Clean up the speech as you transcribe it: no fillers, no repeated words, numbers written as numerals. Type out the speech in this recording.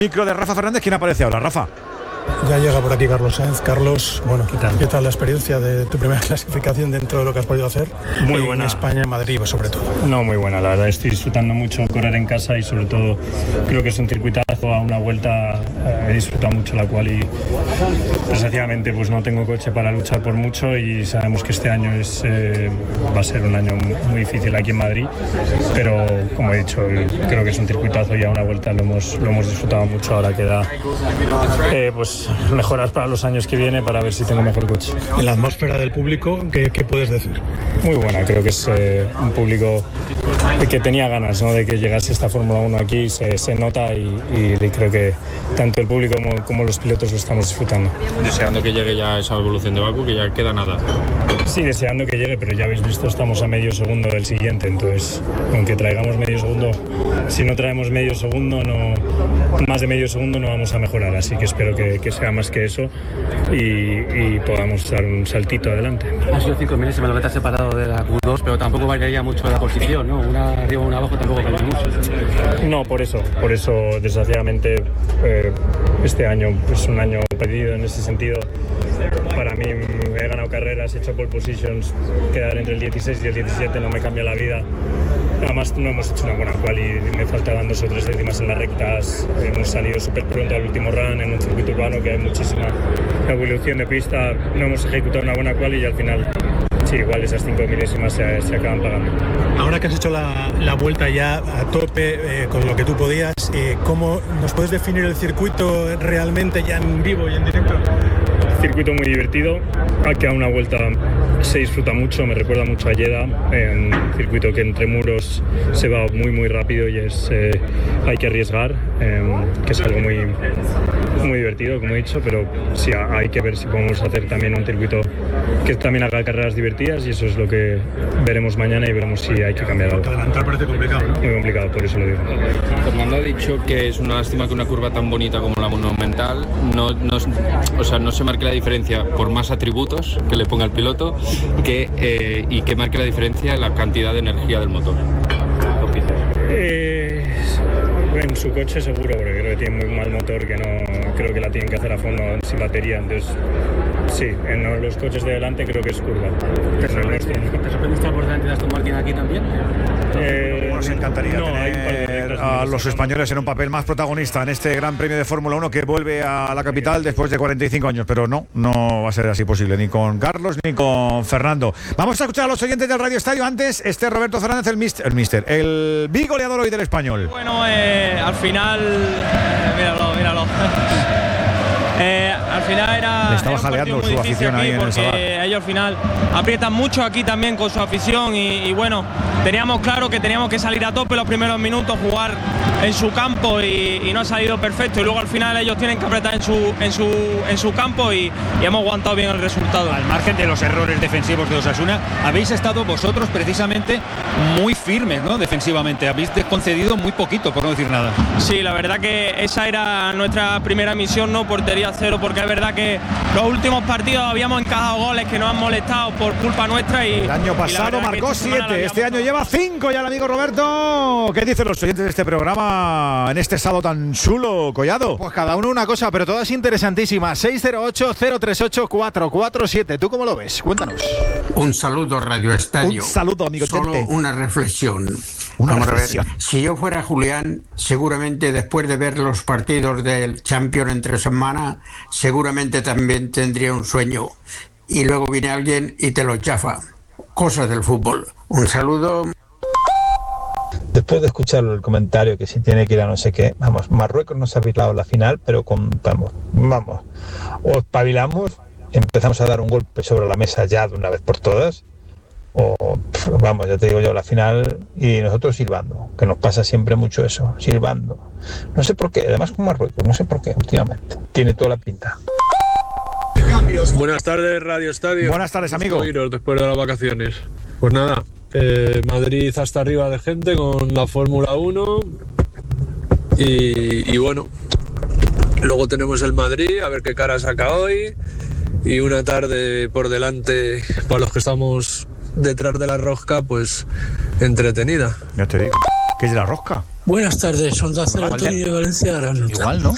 Micro de Rafa Fernández. ¿Quién aparece ahora, Rafa? Ya llega por aquí Carlos Sainz. Carlos, bueno, ¿qué tal la experiencia de tu primera clasificación dentro de lo que has podido hacer? Muy buena. En España, en Madrid, pues, sobre todo. No, muy buena, la verdad. Estoy disfrutando mucho correr en casa y sobre todo creo que es un circuitazo a una vuelta. He disfrutado mucho la cual y desgraciadamente pues no tengo coche para luchar por mucho y sabemos que este año va a ser un año muy difícil aquí en Madrid, pero como he dicho, creo que es un circuitazo y a una vuelta lo hemos disfrutado mucho. Ahora queda pues mejoras para los años que viene para ver si tengo mejor coche. En la atmósfera del público, ¿qué puedes decir? Muy buena, creo que es un público que tenía ganas, ¿no?, de que llegase esta Fórmula 1 aquí, se nota y creo que tanto el público como los pilotos lo estamos disfrutando. Deseando que llegue ya esa evolución de Bakú, que ya queda nada. Sí, deseando que llegue, pero ya habéis visto, estamos a medio segundo del siguiente, entonces aunque traigamos medio segundo, si no traemos medio segundo, más de medio segundo no vamos a mejorar, así que espero que sea más que eso y podamos dar un saltito adelante. Ha sido 5 milésimas lo que te has separado de la Q2, pero tampoco variaría mucho la posición, ¿no? Una arriba, una abajo tampoco cambia mucho. No, por eso desgraciadamente este año es un año perdido en ese sentido. Para mí he ganado carreras, he hecho pole positions, quedar entre el 16 y el 17 no me cambia la vida. Además no hemos hecho una buena quali y me faltaban 2 o 3 décimas en las rectas. Hemos salido súper pronto al último run en un circuito urbano que hay muchísima evolución de pista. No hemos ejecutado una buena quali y al final sí, igual esas 5 milésimas se acaban pagando. Ahora que has hecho la vuelta ya a tope con lo que tú podías, ¿cómo nos puedes definir el circuito realmente ya en vivo y en directo? Circuito muy divertido, aquí a una vuelta se disfruta mucho, me recuerda mucho a Jeddah, un circuito que entre muros se va muy rápido y hay que arriesgar, que es algo muy divertido, como he dicho, pero sí hay que ver si podemos hacer también un circuito que también haga carreras divertidas y eso es lo que veremos mañana y veremos si hay que cambiar algo. Adelantar parece complicado, ¿no? Muy complicado, por eso lo digo. Fernando ha dicho que es una lástima que una curva tan bonita como la Monumental no se marque la diferencia por más atributos que le ponga el piloto y que marque la diferencia la cantidad de energía del motor. En su coche seguro, porque creo que tiene muy mal motor, que no creo que la tienen que hacer a fondo sin batería, entonces sí, en los coches de delante creo que es curva. ¿Te sorprende estar por delante de Aston Martin aquí también? Nos encantaría tener a los españoles en un papel más protagonista en este Gran Premio de Fórmula 1 que vuelve a la capital después de 45 años, pero no va a ser así posible, ni con Carlos ni con Fernando. Vamos a escuchar a los oyentes del Radio Estadio. Antes, Roberto Fernández, el bigoleador hoy del Español. Bueno, al final, míralo. Al final Le estaba jaleando su afición ahí en el Sadar. Ellos al final aprietan mucho aquí también con su afición y bueno, teníamos claro que teníamos que salir a tope los primeros minutos, jugar en su campo y no ha salido perfecto y luego al final ellos tienen que apretar en su campo y hemos aguantado bien el resultado. Al margen de los errores defensivos de Osasuna, habéis estado vosotros precisamente muy firmes, ¿no? Defensivamente, habéis concedido muy poquito, por no decir nada. Sí, la verdad que esa era nuestra primera misión, ¿no? Portería cero, porque es verdad que los últimos partidos habíamos encajado goles que nos han molestado por culpa nuestra y el año pasado marcó 7, este año lleva 5 ya el amigo Roberto. ¿Qué dicen los oyentes de este programa en este sábado tan chulo, Collado? Pues cada uno una cosa, pero todas interesantísimas. 608-038-447. ¿Tú cómo lo ves? Cuéntanos. Un saludo, Radio Estadio. Un saludo, amigo. Solo una reflexión. Vamos a ver. Si yo fuera Julián, seguramente después de ver los partidos del Champions entre semana, seguramente también tendría un sueño. Y luego viene alguien y te lo chafa. Cosas del fútbol. Un saludo. Después de escuchar el comentario que si tiene que ir a no sé qué, vamos, Marruecos nos ha arreglado la final, pero vamos, o espabilamos, empezamos a dar un golpe sobre la mesa ya de una vez por todas, o vamos, ya te digo yo, la final y nosotros silbando, que nos pasa siempre mucho eso, silbando. No sé por qué, además con Marruecos, no sé por qué últimamente, tiene toda la pinta. Buenas tardes, Radio Estadio. Buenas tardes, amigo. Después de las vacaciones. Pues nada, Madrid hasta arriba de gente con la Fórmula 1 y bueno, luego tenemos el Madrid, a ver qué cara saca hoy y una tarde por delante para los que estamos detrás de la rosca, pues entretenida. Ya te digo. ¿Qué es la rosca? Buenas tardes, Onda Cero Antonio de Valencia Granota. Igual, ¿no?